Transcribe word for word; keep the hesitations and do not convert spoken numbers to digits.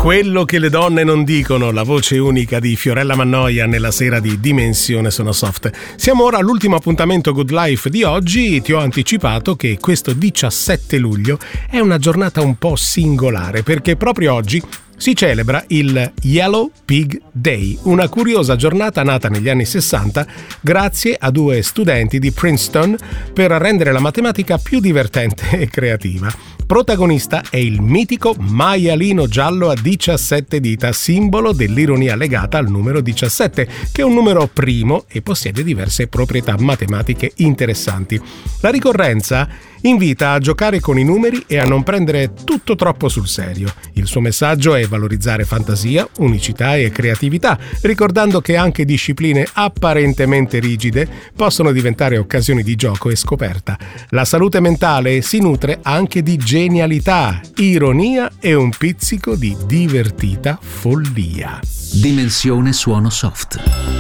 Quello che le donne non dicono, la voce unica di Fiorella Mannoia nella sera di Dimensione Sono Soft. Siamo ora all'ultimo appuntamento Good Life di oggi. Ti ho anticipato che questo diciassette luglio è una giornata un po' singolare, perché proprio oggi si celebra il Yellow Pig Day, una curiosa giornata nata negli anni sessanta grazie a due studenti di Princeton per rendere la matematica più divertente e creativa. Protagonista è il mitico maialino giallo a diciassette dita, simbolo dell'ironia legata al numero diciassette, che è un numero primo e possiede diverse proprietà matematiche interessanti. La ricorrenza invita a giocare con i numeri e a non prendere tutto troppo sul serio. Il suo messaggio è valorizzare fantasia, unicità e creatività, ricordando che anche discipline apparentemente rigide possono diventare occasioni di gioco e scoperta. La salute mentale si nutre anche di genialità, ironia e un pizzico di divertita follia. Dimensione Suono Soft.